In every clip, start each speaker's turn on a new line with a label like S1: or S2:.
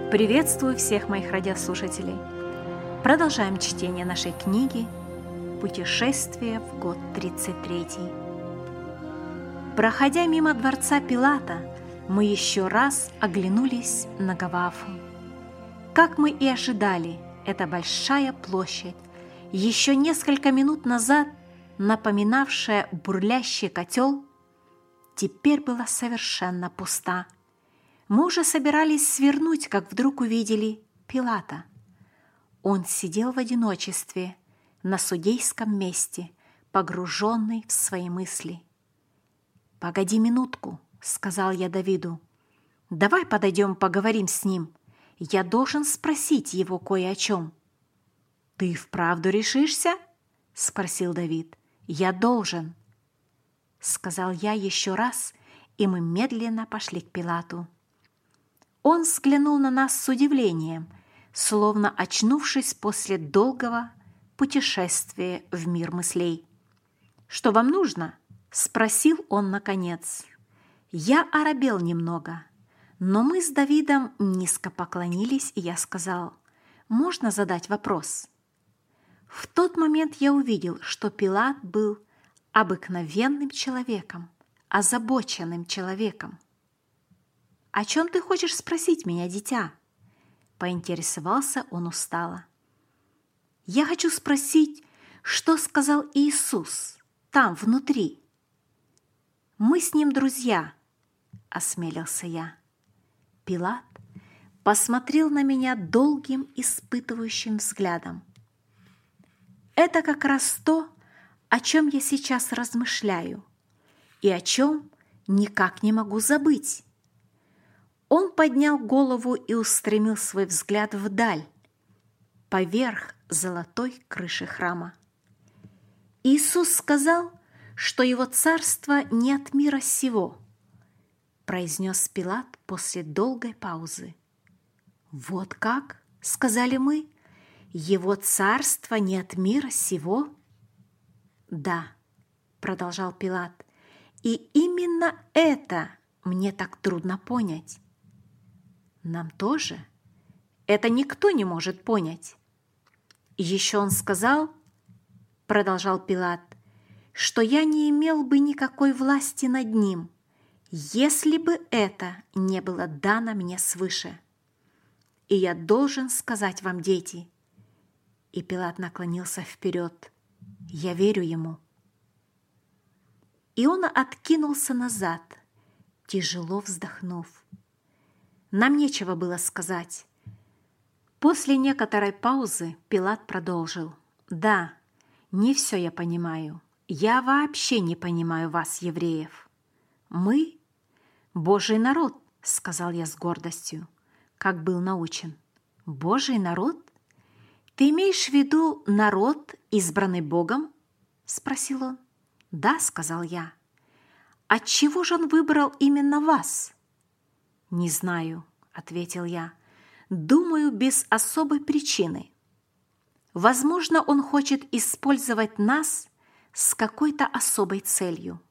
S1: Приветствую всех моих радиослушателей. Продолжаем чтение нашей книги «Путешествие в год 33». Проходя мимо дворца Пилата, мы еще раз оглянулись на Говафу. Как мы и ожидали, эта большая площадь, еще несколько минут назад напоминавшая бурлящий котел, теперь была совершенно пуста. Мы уже собирались свернуть, как вдруг увидели Пилата. Он сидел в одиночестве на судейском месте, погруженный в свои мысли. «Погоди минутку», — сказал я Давиду. «Давай подойдем, поговорим с ним. Я должен спросить его кое о чем». «Ты вправду решишься?» — спросил Давид. «Я должен», — сказал я еще раз, и мы медленно пошли к Пилату. Он взглянул на нас с удивлением, словно очнувшись после долгого путешествия в мир мыслей. «Что вам нужно?» — спросил он наконец. Я оробел немного, но мы с Давидом низко поклонились, и я сказал: «Можно задать вопрос?» В тот момент я увидел, что Пилат был обыкновенным человеком, озабоченным человеком. «О чем ты хочешь спросить меня, дитя?» — поинтересовался он устало. «Я хочу спросить, что сказал Иисус там, внутри». «Мы с ним друзья», — осмелился я. Пилат посмотрел на меня долгим испытывающим взглядом. «Это как раз то, о чем я сейчас размышляю и о чем никак не могу забыть». Он поднял голову и устремил свой взгляд вдаль, поверх золотой крыши храма. «Иисус сказал, что его царство не от мира сего», — произнес Пилат после долгой паузы. «Вот как?» — сказали мы. «Его царство не от мира сего?» «Да», — продолжал Пилат, — «и именно это мне так трудно понять». «Нам тоже? Это никто не может понять». «Еще он сказал, — продолжал Пилат, — что я не имел бы никакой власти над ним, если бы это не было дано мне свыше. И я должен сказать вам, дети». И Пилат наклонился вперед. «Я верю ему». И он откинулся назад, тяжело вздохнув. Нам нечего было сказать. После некоторой паузы Пилат продолжил. «Да, не все я понимаю. Я вообще не понимаю вас, евреев. Мы – Божий народ», – сказал я с гордостью, как был научен. «Божий народ? Ты имеешь в виду народ, избранный Богом?» – спросил он. «Да», – сказал я. «Отчего же он выбрал именно вас?» «Не знаю», — ответил я. «Думаю, без особой причины. Возможно, он хочет использовать нас с какой-то особой целью».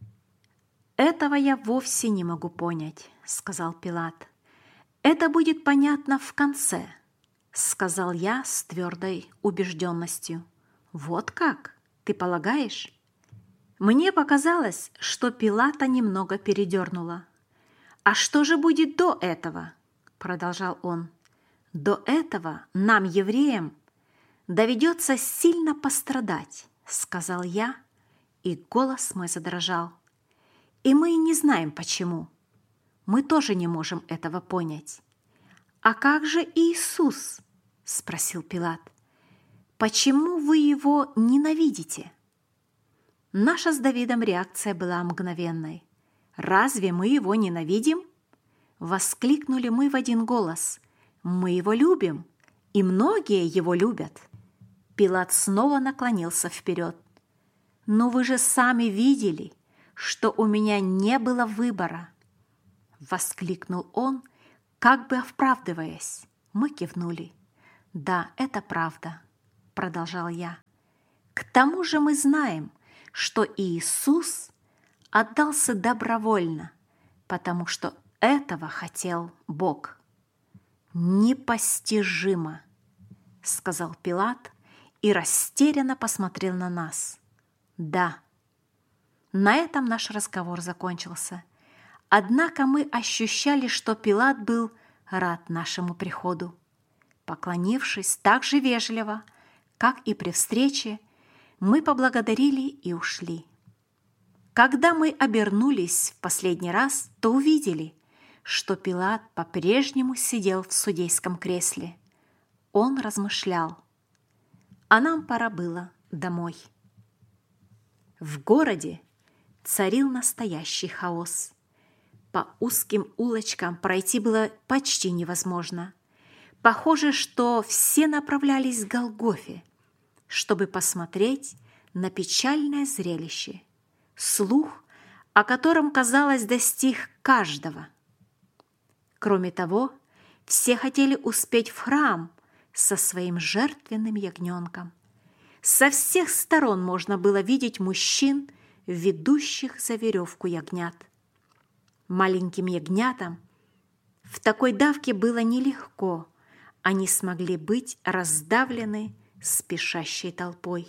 S1: «Этого я вовсе не могу понять», — сказал Пилат. «Это будет понятно в конце», — сказал я с твердой убежденностью. «Вот как? Ты полагаешь?» Мне показалось, что Пилата немного передернуло. «А что же будет до этого?» – продолжал он. «До этого нам, евреям, доведется сильно пострадать», – сказал я, и голос мой задрожал. «И мы не знаем, почему. Мы тоже не можем этого понять». «А как же Иисус?» – спросил Пилат. «Почему вы его ненавидите?» Наша с Давидом реакция была мгновенной. «Разве мы его ненавидим?» Воскликнули мы в один голос. «Мы его любим, и многие его любят». Пилат снова наклонился вперед. «Но вы же сами видели, что у меня не было выбора!» Воскликнул он, как бы оправдываясь. Мы кивнули. «Да, это правда», — продолжал я. «К тому же мы знаем, что Иисус отдался добровольно, потому что этого хотел Бог». «Непостижимо», — сказал Пилат и растерянно посмотрел на нас. Да, на этом наш разговор закончился. Однако мы ощущали, что Пилат был рад нашему приходу. Поклонившись так же вежливо, как и при встрече, мы поблагодарили и ушли. Когда мы обернулись в последний раз, то увидели, что Пилат по-прежнему сидел в судейском кресле. Он размышлял, а нам пора было домой. В городе царил настоящий хаос. По узким улочкам пройти было почти невозможно. Похоже, что все направлялись к Голгофе, чтобы посмотреть на печальное зрелище, слух о котором, казалось, достиг каждого. Кроме того, все хотели успеть в храм со своим жертвенным ягненком. Со всех сторон можно было видеть мужчин, ведущих за веревку ягнят. Маленьким ягнятам в такой давке было нелегко, они смогли быть раздавлены спешащей толпой.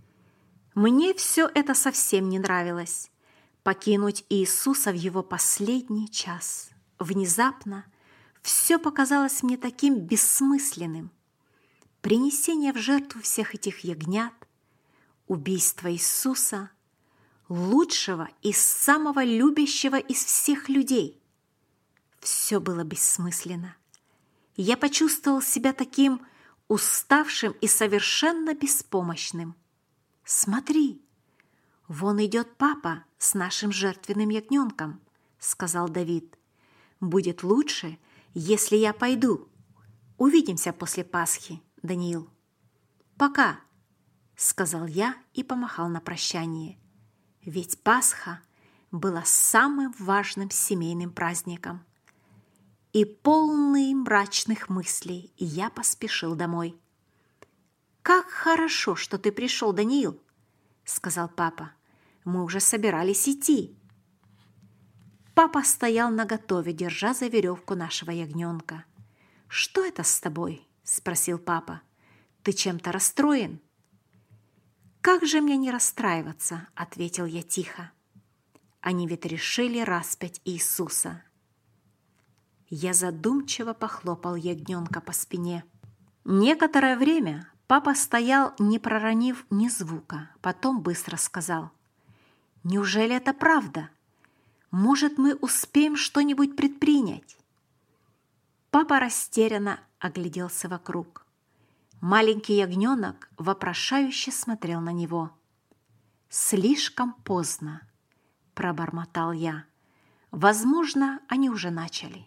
S1: Мне все это совсем не нравилось. Покинуть Иисуса в его последний час. Внезапно все показалось мне таким бессмысленным. Принесение в жертву всех этих ягнят, убийство Иисуса, лучшего и самого любящего из всех людей. Все было бессмысленно. Я почувствовал себя таким уставшим и совершенно беспомощным. «Смотри, вон идет папа с нашим жертвенным ягненком», — сказал Давид. «Будет лучше, если я пойду. Увидимся после Пасхи, Даниил». «Пока», — сказал я и помахал на прощание. Ведь Пасха была самым важным семейным праздником. И полный мрачных мыслей я поспешил домой. «Как хорошо, что ты пришел, Даниил», — сказал папа. «Мы уже собирались идти». Папа стоял наготове, держа за веревку нашего ягненка. «Что это с тобой?» — спросил папа. «Ты чем-то расстроен?» «Как же мне не расстраиваться?» — ответил я тихо. «Они ведь решили распять Иисуса». Я задумчиво похлопал ягненка по спине. Некоторое время папа стоял, не проронив ни звука, потом быстро сказал: «Неужели это правда? Может, мы успеем что-нибудь предпринять?» Папа растерянно огляделся вокруг. Маленький ягненок вопрошающе смотрел на него. «Слишком поздно», — пробормотал я. «Возможно, они уже начали».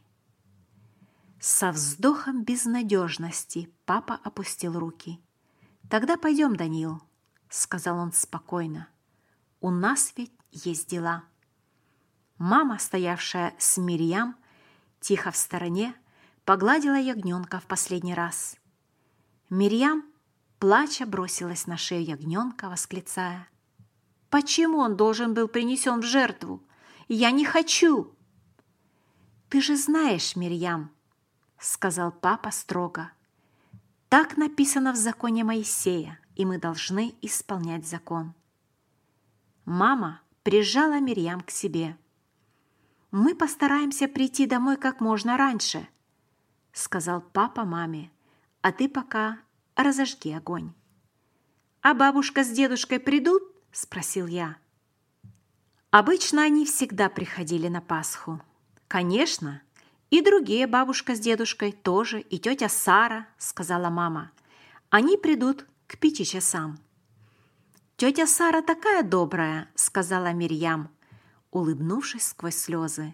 S1: Со вздохом безнадежности папа опустил руки. «Тогда пойдем, Даниил», — сказал он спокойно. «У нас ведь есть дела». Мама, стоявшая с Мирьям, тихо в стороне, погладила ягненка в последний раз. Мирьям, плача, бросилась на шею ягненка, восклицая: «Почему он должен был принесен в жертву? Я не хочу!» «Ты же знаешь, Мирьям, — сказал папа строго, — так написано в законе Моисея, и мы должны исполнять закон». Мама прижала Мирьям к себе. «Мы постараемся прийти домой как можно раньше, — сказал папа маме, — а ты пока разожги огонь». «А бабушка с дедушкой придут?» — спросил я. Обычно они всегда приходили на Пасху. «Конечно, и другие бабушка с дедушкой тоже, и тетя Сара, — сказала мама. Они придут к 5 часам. «Тетя Сара такая добрая, — сказала Мирьям, улыбнувшись сквозь слезы.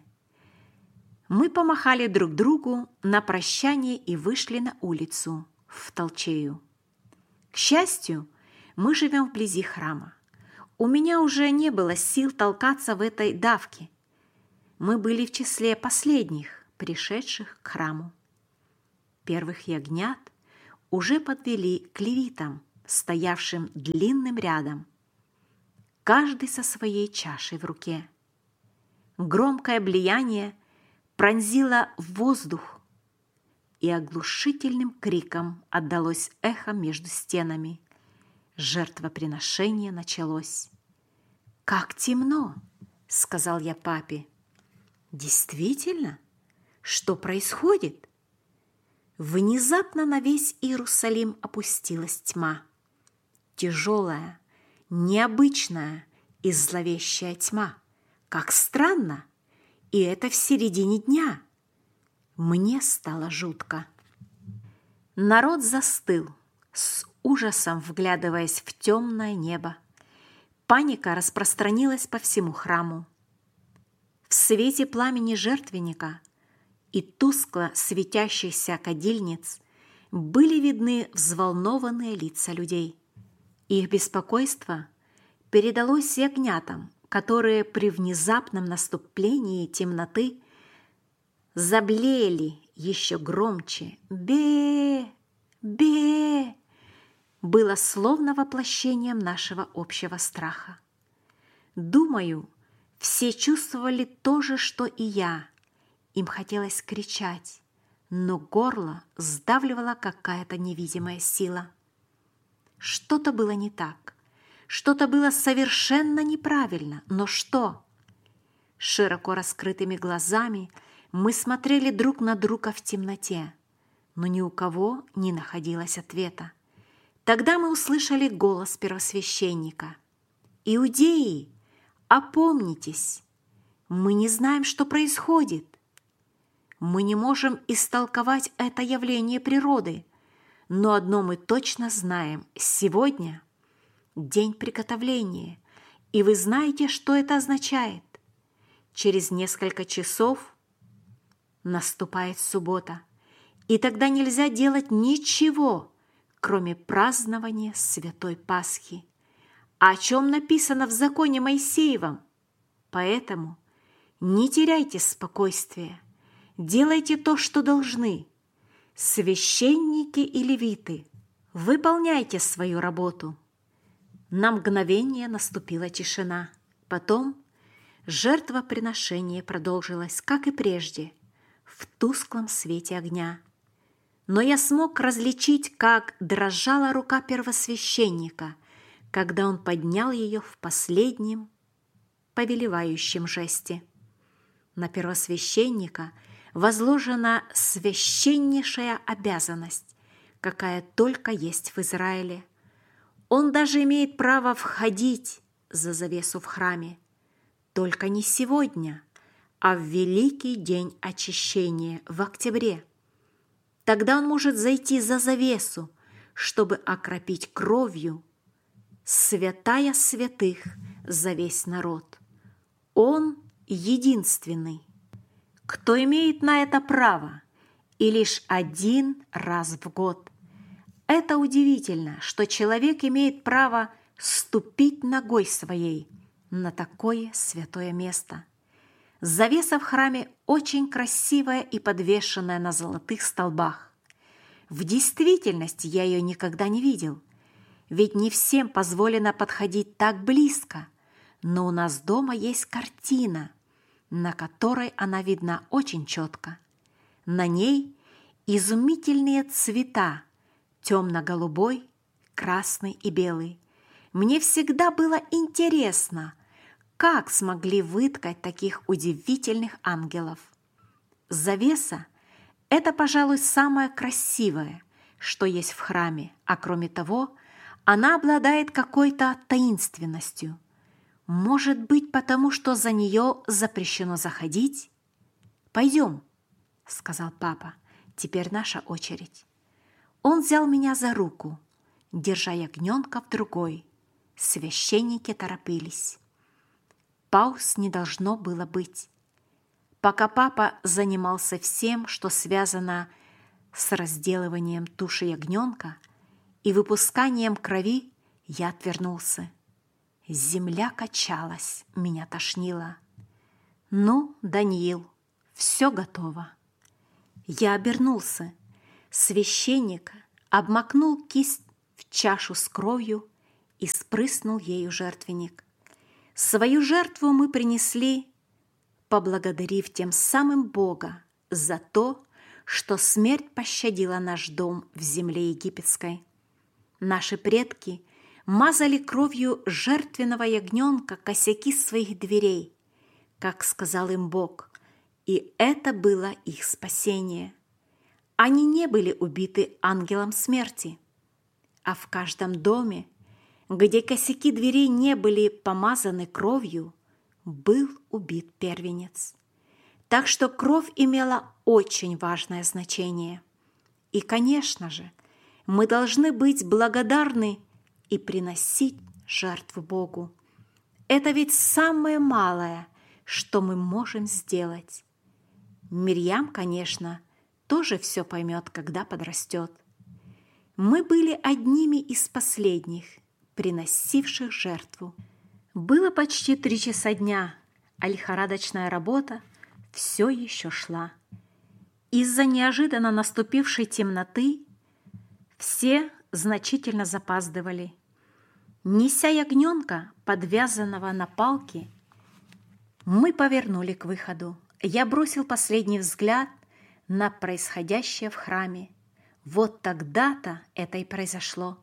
S1: Мы помахали друг другу на прощание и вышли на улицу, в Толчею. К счастью, мы живем вблизи храма. У меня уже не было сил толкаться в этой давке. Мы были в числе последних, пришедших к храму. Первых ягнят уже подвели к левитам, стоявшим длинным рядом, каждый со своей чашей в руке. Громкое блияние пронзило воздух, и оглушительным криком отдалось эхо между стенами. Жертвоприношение началось. «Как темно!» — сказал я папе. «Действительно? Что происходит?» Внезапно на весь Иерусалим опустилась тьма. Тяжелая, необычная и зловещая тьма. Как странно! И это в середине дня. Мне стало жутко. Народ застыл, с ужасом вглядываясь в темное небо. Паника распространилась по всему храму. В свете пламени жертвенника и тускло светящихся кадильниц были видны взволнованные лица людей. Их беспокойство передалось ягнятам, которые при внезапном наступлении темноты заблеяли еще громче. «Бе! Бе!» было словно воплощением нашего общего страха. Думаю, все чувствовали то же, что и я. Им хотелось кричать, но горло сдавливала какая-то невидимая сила. Что-то было не так, что-то было совершенно неправильно, но что? Широко раскрытыми глазами мы смотрели друг на друга в темноте, но ни у кого не находилось ответа. Тогда мы услышали голос первосвященника. «Иудеи, опомнитесь! Мы не знаем, что происходит. Мы не можем истолковать это явление природы, но одно мы точно знаем. Сегодня день приготовления, и вы знаете, что это означает. Через несколько часов наступает суббота, и тогда нельзя делать ничего, кроме празднования Святой Пасхи, о чем написано в законе Моисеевом. Поэтому не теряйте спокойствия, делайте то, что должны. Священники и левиты, выполняйте свою работу». На мгновение наступила тишина. Потом жертвоприношение продолжилось, как и прежде, в тусклом свете огня. Но я смог различить, как дрожала рука первосвященника, когда он поднял ее в последнем повелевающем жесте. На первосвященника возложена священнейшая обязанность, какая только есть в Израиле. Он даже имеет право входить за завесу в храме, только не сегодня, а в великий день очищения в октябре. Тогда он может зайти за завесу, чтобы окропить кровью святая святых за весь народ. Он единственный, кто имеет на это право, и лишь один раз в год. Это удивительно, что человек имеет право ступить ногой своей на такое святое место. Завеса в храме очень красивая и подвешенная на золотых столбах. В действительности я ее никогда не видел, ведь не всем позволено подходить так близко, но у нас дома есть картина, на которой она видна очень четко. На ней изумительные цвета, темно-голубой, красный и белый. Мне всегда было интересно, как смогли выткать таких удивительных ангелов. Завеса – это, пожалуй, самое красивое, что есть в храме, а кроме того, она обладает какой-то таинственностью. Может быть, потому что за нее запрещено заходить? «Пойдем», – сказал папа, – «теперь наша очередь». Он взял меня за руку, держа ягненка в другой. Священники торопились. Пауз не должно было быть. Пока папа занимался всем, что связано с разделыванием туши ягненка и выпусканием крови, я отвернулся. Земля качалась, меня тошнило. «Ну, Даниил, все готово». Я обернулся. Священник обмакнул кисть в чашу с кровью и спрыснул ею жертвенник. Свою жертву мы принесли, поблагодарив тем самым Бога за то, что смерть пощадила наш дом в земле египетской. Наши предки мазали кровью жертвенного ягненка косяки своих дверей, как сказал им Бог, и это было их спасение. Они не были убиты ангелом смерти, а в каждом доме, где косяки дверей не были помазаны кровью, был убит первенец. Так что кровь имела очень важное значение. И, конечно же, мы должны быть благодарны и приносить жертву Богу. Это ведь самое малое, что мы можем сделать. Мирьям, конечно, тоже все поймет, когда подрастет. Мы были одними из последних, приносивших жертву. Было почти 3 часа дня, а лихорадочная работа все еще шла. Из-за неожиданно наступившей темноты все значительно запаздывали. Неся ягненка, подвязанного на палке, мы повернули к выходу. Я бросил последний взгляд на происходящее в храме. Вот тогда-то это и произошло.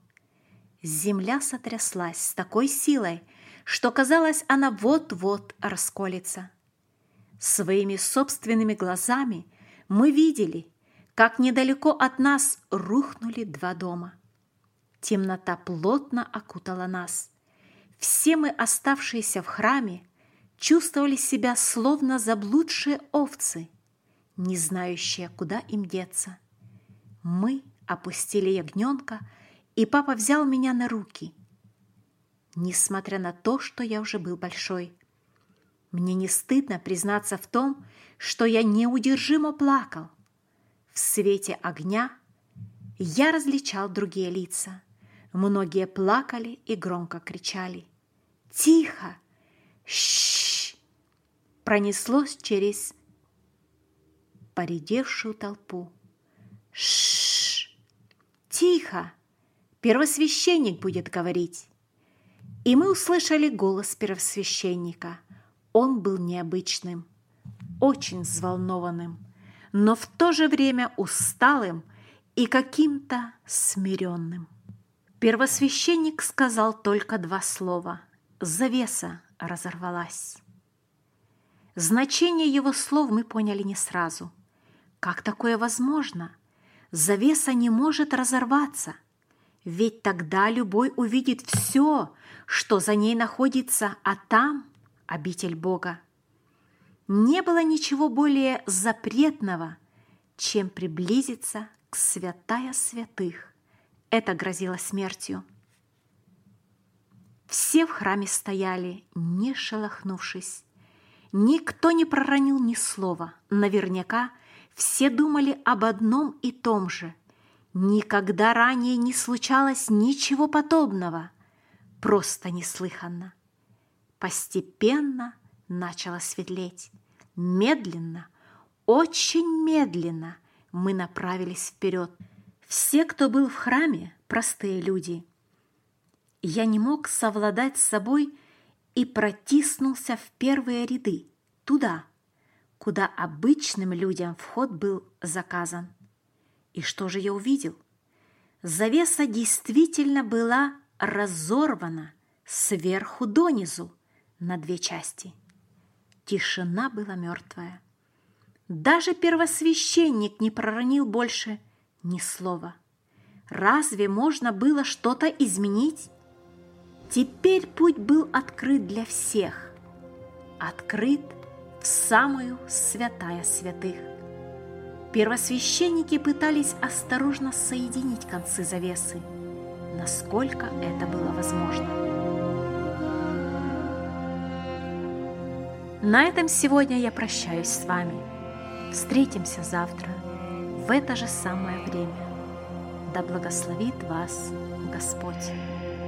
S1: Земля сотряслась с такой силой, что, казалось, она вот-вот расколется. Своими собственными глазами мы видели, как недалеко от нас рухнули 2 дома. Темнота плотно окутала нас. Все мы, оставшиеся в храме, чувствовали себя словно заблудшие овцы, не знающие, куда им деться. Мы опустили ягненка, и папа взял меня на руки. Несмотря на то, что я уже был большой, мне не стыдно признаться в том, что я неудержимо плакал. В свете огня я различал другие лица. Многие плакали и громко кричали. «Тихо! Шш!» Пронеслось через поредевшую толпу. «Шш! Тихо! Первосвященник будет говорить!» И мы услышали голос первосвященника. Он был необычным, очень взволнованным, но в то же время усталым и каким-то смиренным. Первосвященник сказал только 2 слова. Завеса разорвалась. Значение его слов мы поняли не сразу. Как такое возможно? Завеса не может разорваться. Ведь тогда любой увидит все, что за ней находится, а там обитель Бога. Не было ничего более запретного, чем приблизиться к святая святых. Это грозило смертью. Все в храме стояли, не шелохнувшись. Никто не проронил ни слова. Наверняка все думали об одном и том же. Никогда ранее не случалось ничего подобного. Просто неслыханно. Постепенно начало светлеть. Медленно, очень медленно мы направились вперед. Все, кто был в храме, простые люди. Я не мог совладать с собой и протиснулся в первые ряды, туда, куда обычным людям вход был заказан. И что же я увидел? Завеса действительно была разорвана сверху донизу на 2 части. Тишина была мертвая. Даже первосвященник не проронил больше ни слова. Разве можно было что-то изменить? Теперь путь был открыт для всех. Открыт в самую святая святых. Первосвященники пытались осторожно соединить концы завесы, насколько это было возможно. На этом сегодня я прощаюсь с вами. Встретимся завтра в это же самое время. Да благословит вас Господь!